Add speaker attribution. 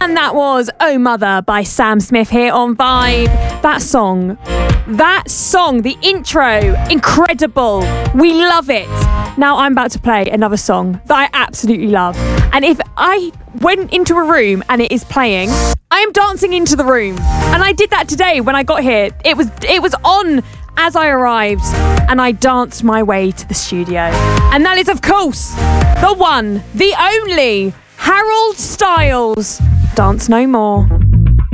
Speaker 1: And that was Oh Mother by Sam Smith here on Vibe. That song, the intro, incredible. We love it. Now I'm about to play another song that I absolutely love. And if I went into a room and it is playing, I am dancing into the room. And I did that today when I got here. It was on as I arrived, and I danced my way to the studio. And that is, of course, the one, the only, Harold Styles. Dance no more.